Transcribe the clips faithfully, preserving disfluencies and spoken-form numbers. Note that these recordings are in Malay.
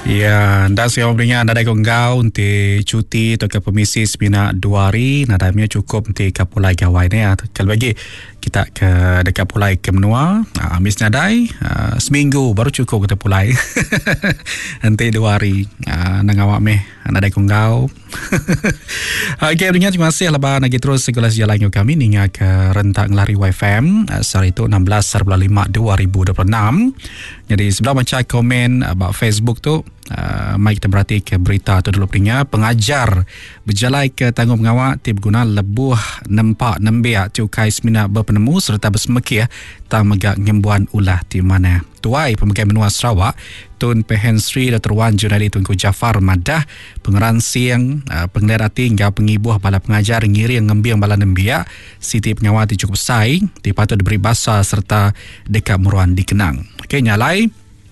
Ya, dan saya memberinya nada konggau untuk cuti atau ke permisi sebina dua hari. Nadanya cukup untuk kapulai gawai ni. Kalau bagi kita ke dekat pulai ke menua, uh, Miss Nadai, uh, seminggu baru cukup kita pulai. Nanti dua hari. Uh, nang awak meh, nadai konggau. Okey, dengan terima kasih lepas lagi terus segala sejalan kami hingga ke rentak ngelari Y F M uh, hari itu enam belas bulan lima dua ribu dua puluh enam. Jadi sebelum baca komen about Facebook tu, Uh, mari kita berhati ke berita tu dulu punya. Pengajar berjalai ke tanggung pengawak ti berguna lebuh nempak nembiak cukai semina berpenemu serta bersemekih tang megak ngembuan ulah ti mana. Tuai Pemegang Menua Sarawak Tun Pehen Sri Doktor Wan Junadi Tunku Jafar Madah pengeran siang uh, pengelerati hingga pengibuh bala pengajar ngiring ngembiang bala nembiak Siti pengawal ti cukup sai dipatut diberi basa serta dekat muruan dikenang. Okey, nyalai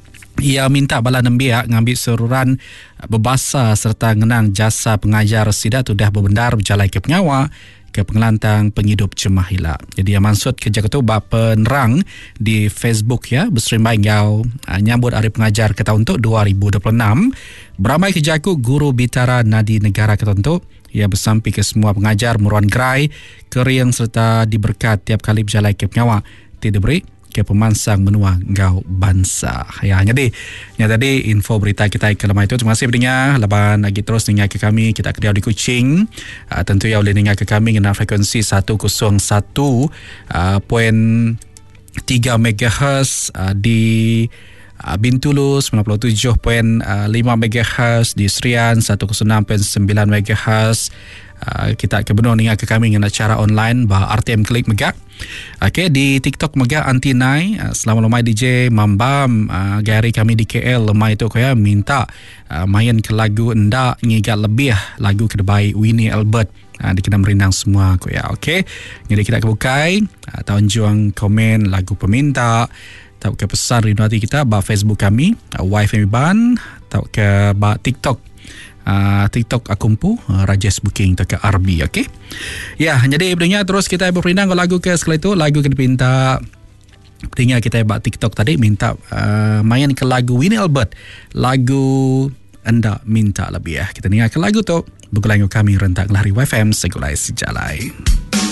ia minta bala nembiak ngambil seruran berbasa serta ngenang jasa pengajar sidat sudah berbendar berjalai ke pengawa ke pengelantang penghidup jemaah hilak. Jadi yang maksud kerja ketua penerang di Facebook ya berserimbai ngau uh, nyambut hari pengajar ke tahun tu dua ribu dua puluh enam. Beramai kejaku guru bitara nadi negara ke tahun tu ia bersampi ke semua pengajar muruan gerai kering serta diberkat tiap kali berjalai ke pengawa tidak beri ke pemansang menua ngau bangsa. Ya, jadi ya tadi info berita kita ke lemah itu. Terima kasih berinya. Lepas lagi terus dengar ke kami kita kediau di Kuching. Uh, tentu ya boleh dengar ke kami dengan frekuensi seratus satu perpuluhan tiga megahertz uh, di uh, Bintulu, sembilan puluh tujuh perpuluhan lima megahertz di Serian, seratus enam perpuluhan sembilan megahertz. Uh, kita kebenar dengar ke kami dengan cara online bah R T M Klik Megak. Okey, di TikTok Megak Anti Nai. Uh, selamat lemai D J Mambam uh, gari kami di K L lemai tu kaya minta uh, main ke lagu endak ngigat lebih lagu kedebai Winnie Albert. Uh, dikena merindang semua ko ya. Okey. Jadi kita kebukai uh, tahun juang komen lagu peminta tau ke pesan rindu hati kita ba Facebook kami uh, Y F M Ban tau ke ba TikTok Uh, TikTok akumpu uh, Rajes Booking atau ke R B. Okay. Ya, jadi berdengar terus kita berperindang lagu ke sekali itu lagu kita minta berdengar kita buat TikTok tadi minta uh, main ke lagu Winnie Albert lagu Anda Minta Lebih ya. Kita dengar ke lagu tu bergulang kami rentak lari Y F M segulai sejalai.